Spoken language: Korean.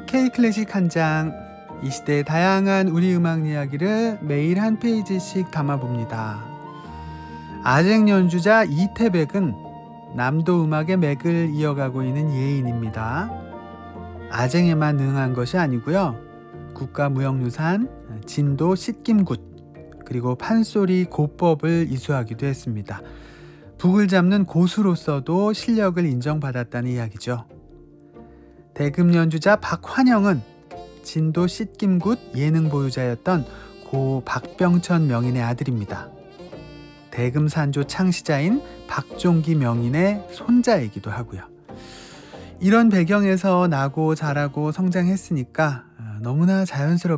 K클래식 한 장, 이 시대의 다양한 우리 음악 이야기를 매일 한 페이지씩 담아봅니다. 아쟁 연주자 이태백은 남도 음악의 맥을 이어가고 있는 예인입니다. 아쟁에만 능한 것이 아니고요. 국가무형유산, 진도 싯김굿, 그리고 판소리 고법을 이수하기도 했습니다. 북을 잡는 고수로서도 실력을 인정받았다는 이야기죠. 대금 연주자 박환영은 진도 싯김굿 예능 보유자였던 고 박병천 명인의 아들입니다. 대금 산조 창시자인 박종기 명인의 손자이기도 하고요. 이런 배경에서 나고 자라고 성장했으니까 너무나 자연스럽게